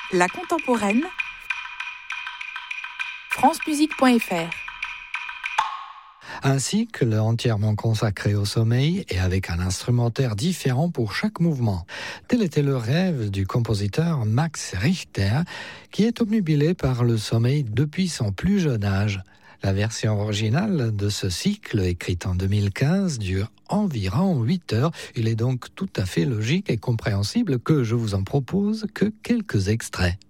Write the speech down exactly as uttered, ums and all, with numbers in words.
La contemporaine, francemusique point f r. Un cycle entièrement consacré au sommeil et avec un instrumentaire différent pour chaque mouvement. Tel était le rêve du compositeur Max Richter, qui est obnubilé par le sommeil depuis son plus jeune âge. La version originale de ce cycle, écrite en deux mille quinze, dure environ huit heures. Il est donc tout à fait logique et compréhensible que je vous en propose que quelques extraits.